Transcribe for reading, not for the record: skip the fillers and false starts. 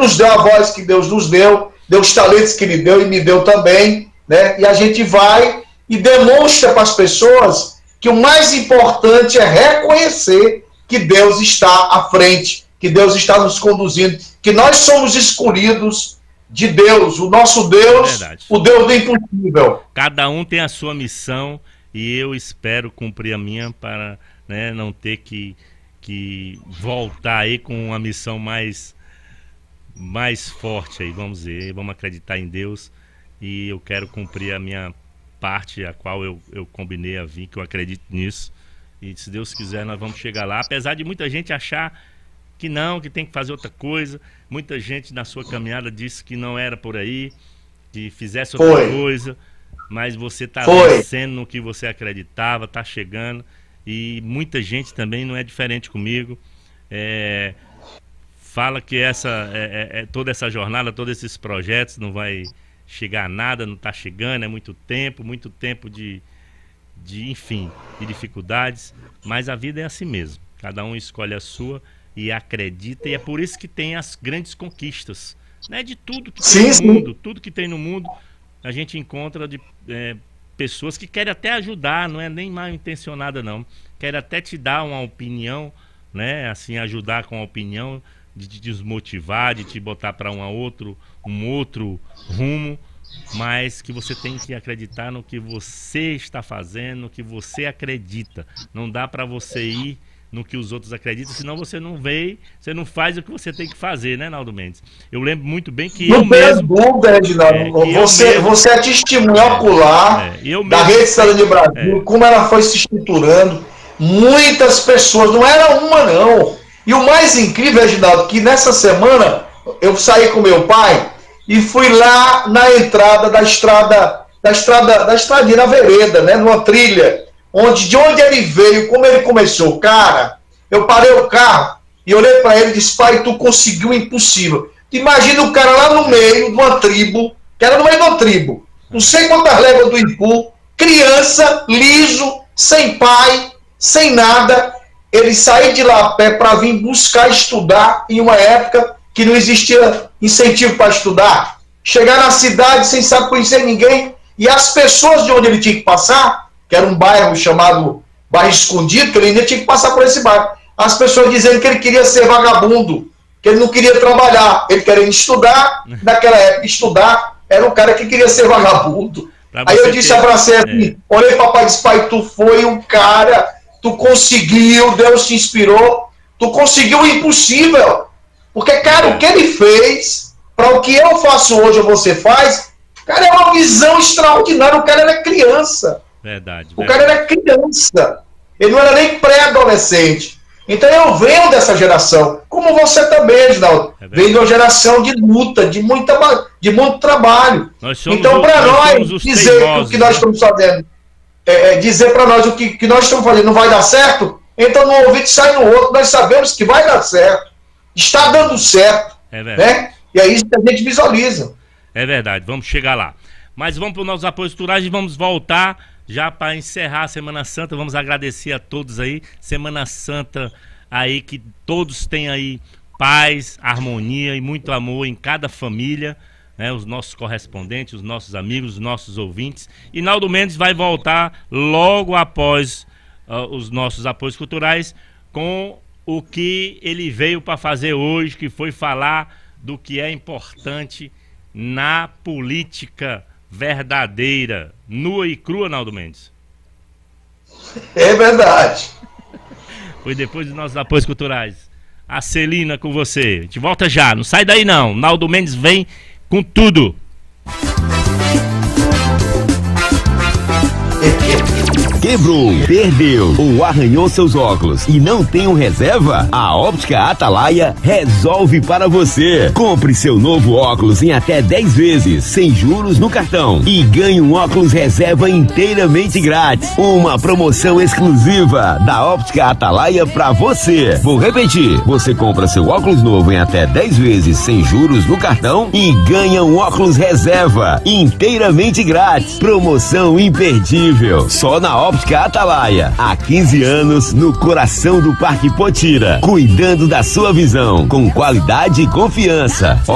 nos deu a voz que Deus nos deu os talentos que Ele deu e me deu também, né? E a gente vai e demonstra para as pessoas que o mais importante é reconhecer que Deus está à frente, que Deus está nos conduzindo, que nós somos escolhidos de Deus, o nosso Deus, o Deus do impossível. Cada um tem a sua missão e eu espero cumprir a minha para, né, não ter que voltar aí com uma missão mais forte aí, vamos dizer, vamos acreditar em Deus e eu quero cumprir a minha parte, a qual eu combinei a vir, que eu acredito nisso e se Deus quiser nós vamos chegar lá, apesar de muita gente achar que não, que tem que fazer outra coisa, muita gente na sua caminhada disse que não era por aí, que fizesse outra coisa, mas você está vencendo no que você acreditava, está chegando e muita gente também não é diferente comigo, fala que toda essa jornada, todos esses projetos não vai chegar a nada, não está chegando, é muito tempo de dificuldades, mas a vida é assim mesmo, cada um escolhe a sua e acredita, e é por isso que tem as grandes conquistas, né, de tudo que tem no mundo, tudo que tem no mundo, a gente encontra de pessoas que querem até ajudar, não é nem mal intencionada não, querem até te dar uma opinião, né, assim, ajudar com a opinião, de te desmotivar, de te botar para um outro rumo, mas que você tem que acreditar no que você está fazendo, no que você acredita. Não dá para você ir no que os outros acreditam, senão você não faz o que você tem que fazer, né, Naldo Mendes? Eu lembro muito bem que eu mesmo... Você é testemunha ocular da Rede Cidadania Brasil, como ela foi se estruturando. Muitas pessoas, não era uma não. E o mais incrível, Reginaldo, que nessa semana eu saí com meu pai e fui lá na entrada da estradinha, na vereda, né, numa trilha, de onde ele veio, como ele começou. Cara, eu parei o carro e olhei para ele e disse: pai, tu conseguiu o impossível. Imagina o cara lá no meio de uma tribo, que era no meio de uma tribo, não sei quantas léguas do Ipu, criança, liso, sem pai, sem nada, ele sair de lá a pé para vir buscar estudar em uma época que não existia incentivo para estudar, chegar na cidade sem saber conhecer ninguém, e as pessoas de onde ele tinha que passar, que era um bairro chamado Bairro Escondido, que ele ainda tinha que passar por esse bairro, as pessoas dizendo que ele queria ser vagabundo, que ele não queria trabalhar, ele queria estudar, naquela época estudar, era um cara que queria ser vagabundo. Aí eu disse, abracei assim, olhei para o papai e disse: pai, tu foi um cara, tu conseguiu, Deus te inspirou, tu conseguiu o impossível. Porque, cara, o que ele fez, para o que eu faço hoje ou você faz, cara, é uma visão extraordinária. O cara era criança. Verdade. O cara era criança. Ele não era nem pré-adolescente. Então eu venho dessa geração, como você também, Reginaldo. Venho de uma geração de luta, de muito trabalho. Então, para nós dizer que o que nós estamos fazendo, dizer para nós o que nós estamos fazendo não vai dar certo, então no ouvido sai no outro, nós sabemos que vai dar certo. Está dando certo, né? E é isso que a gente visualiza. É verdade, vamos chegar lá. Mas vamos para os nossos apoios culturais e vamos voltar já para encerrar a Semana Santa. Vamos agradecer a todos aí. Semana Santa aí, que todos tenham aí paz, harmonia e muito amor em cada família, né? Os nossos correspondentes, os nossos amigos, os nossos ouvintes. E Naldo Mendes vai voltar logo após os nossos apoios culturais com o que ele veio para fazer hoje, que foi falar do que é importante na política verdadeira, nua e crua, Naldo Mendes. É verdade. Foi depois dos nossos apoios culturais. A Celina com você. A gente volta já, não sai daí não. Naldo Mendes vem com tudo. Quebrou, perdeu ou arranhou seus óculos e não tem um reserva? A Óptica Atalaia resolve para você. Compre seu novo óculos em até 10 vezes, sem juros no cartão, e ganhe um óculos reserva inteiramente grátis. Uma promoção exclusiva da Óptica Atalaia para você. Vou repetir, você compra seu óculos novo em até 10 vezes, sem juros no cartão, e ganha um óculos reserva inteiramente grátis. Promoção imperdível, só na Óptica Atalaia, há 15 anos no coração do Parque Potira, cuidando da sua visão com qualidade e confiança.